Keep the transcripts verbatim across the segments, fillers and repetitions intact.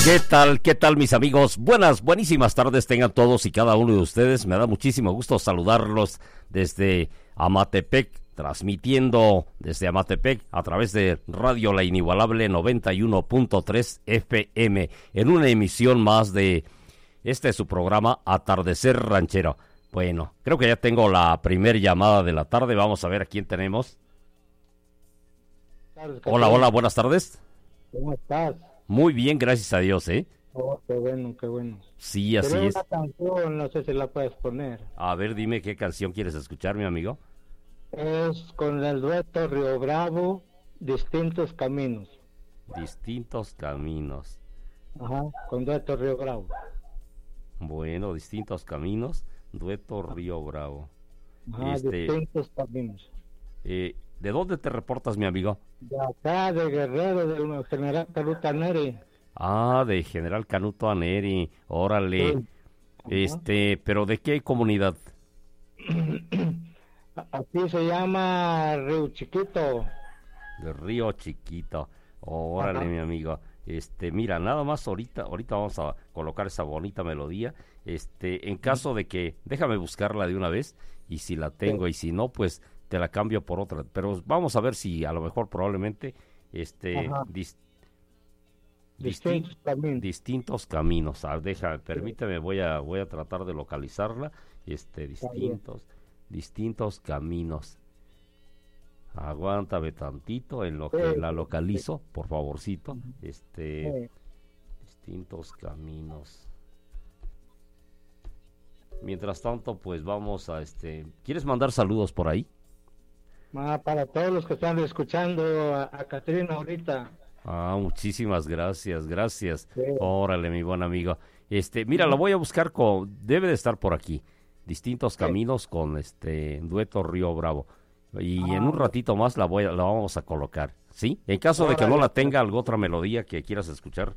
¿Qué tal, qué tal mis amigos? Buenas, buenísimas tardes tengan todos y cada uno de ustedes. Me da muchísimo gusto saludarlos desde Amatepec, transmitiendo desde Amatepec a través de Radio La Inigualable noventa y uno punto tres F M, en una emisión más de este su programa Atardecer Ranchero. Bueno, creo que ya tengo la primer llamada de la tarde. Vamos a ver a quién tenemos. Hola, hola, buenas tardes. ¿Cómo estás? Muy bien, gracias a Dios, ¿eh? Oh, qué bueno, qué bueno. Sí, así Pero es. una canción, no sé si la puedes poner. A ver, dime qué canción quieres escuchar, mi amigo. Es con el dueto Río Bravo, Distintos Caminos. Distintos Caminos. Ajá, con dueto Río Bravo. Bueno, Distintos Caminos, dueto Río Bravo. Ajá, Este, Distintos Caminos. Eh, ¿De dónde te reportas, mi amigo? De acá, de Guerrero, del general Caruta Neri. Ah, de General Canuto Aneri, órale. Sí. Este, ¿pero de qué comunidad? Aquí se llama Río Chiquito. De Río Chiquito. Órale, Ajá. mi amigo. Este, mira, nada más ahorita, ahorita vamos a colocar esa bonita melodía. Este, en caso de que, déjame buscarla de una vez, y si la tengo, Sí. y si no, pues te la cambio por otra. Pero vamos a ver si a lo mejor probablemente, este, Ajá. dis- disti- Distintos Caminos. distintos caminos. Ah, déjame, permíteme, voy a, voy a tratar de localizarla. Este, Está bien. distintos, distintos caminos. Aguántame tantito en lo que Sí, la sí, localizo, por favorcito. Ujú. Este, sí. distintos caminos. Mientras tanto, pues vamos a este. ¿Quieres mandar saludos por ahí? Ah, para todos los que están escuchando a, a Catrina ahorita. Ah, muchísimas gracias, gracias. Sí. Órale, mi buen amigo. Este, mira, la voy a buscar con, debe de estar por aquí. Distintos Sí. caminos con este dueto Río Bravo. Y Ah, en un ratito más la voy a, la vamos a colocar, ¿sí? En caso de que no órale, la tenga, alguna otra melodía que quieras escuchar.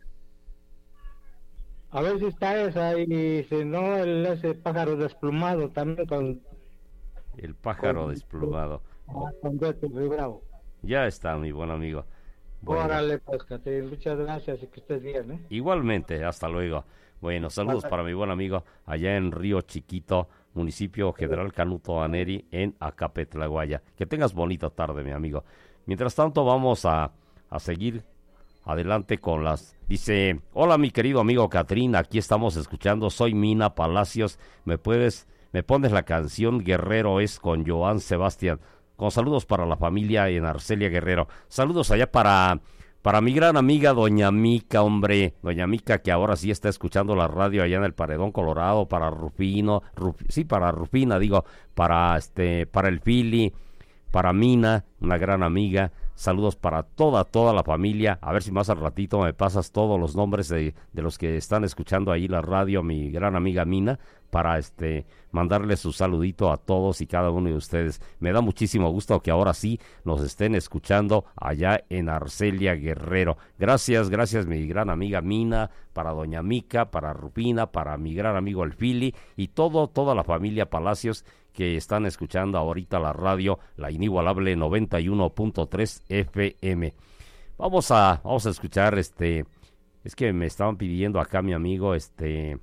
a ver si está esa y si no el ese pájaro desplumado también con El pájaro con, desplumado. ah, con Beto Río Bravo. Ya está, mi buen amigo. Bueno, Órale pues Catrina, muchas gracias y que estés bien, ¿eh? igualmente, hasta luego. Bueno, saludos Bye. para mi buen amigo allá en Río Chiquito, municipio General Canuto Aneri, en Acapetlaguaya. Que tengas bonita tarde, mi amigo. Mientras tanto, vamos a, a seguir adelante con las... Dice, hola mi querido amigo Catrín, aquí estamos escuchando, soy Mina Palacios, ¿me puedes, me pones la canción Guerrero es con Joan Sebastián? Con saludos para la familia en Arcelia Guerrero. Saludos allá para... Para mi gran amiga Doña Mica, hombre, Doña Mica, que ahora sí está escuchando la radio allá en el Paredón Colorado, para Rufino, Ruf, sí, para Rufina, digo, para este, para el Fili, para Mina, una gran amiga. Saludos para toda, toda la familia. A ver si más al ratito me pasas todos los nombres de, de los que están escuchando ahí la radio, mi gran amiga Mina, para este mandarles su saludito a todos y cada uno de ustedes. Me da muchísimo gusto que ahora sí nos estén escuchando allá en Arcelia Guerrero. Gracias, gracias mi gran amiga Mina, para Doña Mica, para Rupina, para mi gran amigo El Fili y todo, toda la familia Palacios que están escuchando ahorita la radio, la inigualable noventa y uno punto tres F M. Vamos a, vamos a escuchar este, es que me estaban pidiendo acá mi amigo, este,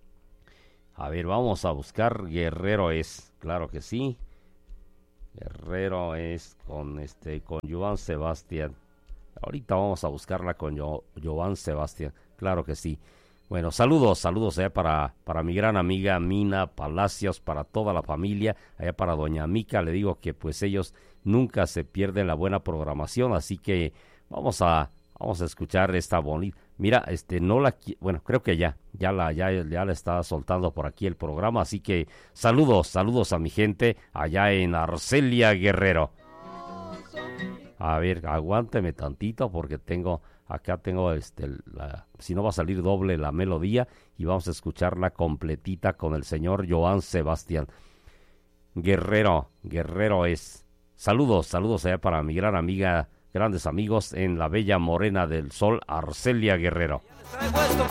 a ver, vamos a buscar Guerrero es, claro que sí, Guerrero es con este, con Joan Sebastián. Ahorita vamos a buscarla con jo, Joan Sebastián, claro que sí. Bueno, saludos, saludos allá para, para mi gran amiga Mina Palacios, para toda la familia, allá para Doña Mica, le digo que pues ellos nunca se pierden la buena programación, así que vamos a, vamos a escuchar esta bonita, mira, este, no la, bueno, creo que ya, ya la, ya, ya la está soltando por aquí el programa, así que saludos, saludos a mi gente allá en Arcelia Guerrero. A ver, aguánteme tantito porque tengo... Acá tengo, este, la, si no va a salir doble la melodía y vamos a escucharla completita con el señor Joan Sebastián. Guerrero, Guerrero es. Saludos, saludos allá para mi gran amiga, grandes amigos en la bella Morena del Sol, Arcelia Guerrero.